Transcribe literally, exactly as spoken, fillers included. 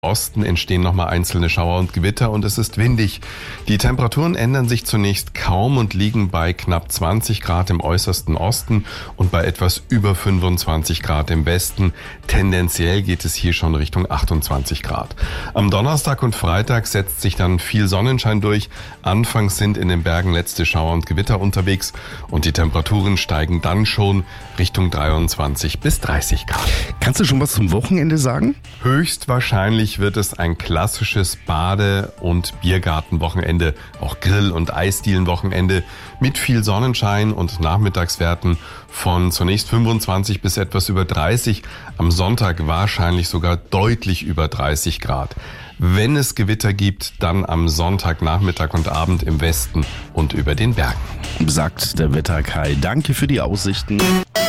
Osten entstehen nochmal einzelne Schauer und Gewitter und es ist windig. Die Temperaturen ändern sich zunächst kaum und liegen bei knapp zwanzig Grad im äußersten Osten und bei etwas über fünfundzwanzig Grad im Westen. Tendenziell geht es hier schon Richtung achtundzwanzig Grad. Am Donnerstag und Freitag setzt sich dann viel Sonnenschein durch. Anfangs sind in den Bergen letzte Schauer und Gewitter unterwegs und die Temperaturen steigen dann schon Richtung dreiundzwanzig bis dreißig Grad. Kannst du schon was zum Wochenende sagen? Höchstwahrscheinlich wird es ein klassisches Bade- und Biergartenwochenende, auch Grill- und Eisdielenwochenende mit viel Sonnenschein und Nachmittagswerten von zunächst fünfundzwanzig bis etwas über dreißig, am Sonntag wahrscheinlich sogar deutlich über dreißig Grad. Wenn es Gewitter gibt, dann am Sonntagnachmittag und Abend im Westen und über den Bergen. Sagt der Wetterkai. Danke für die Aussichten.